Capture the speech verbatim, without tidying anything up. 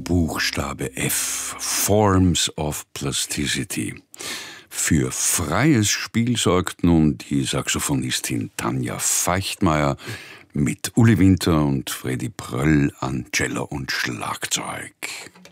Buchstabe F, Forms of Plasticity. Für freies Spiel sorgt nun die Saxophonistin Tanja Feichtmeier mit Uli Winter und Freddy Pröll an Cello und Schlagzeug.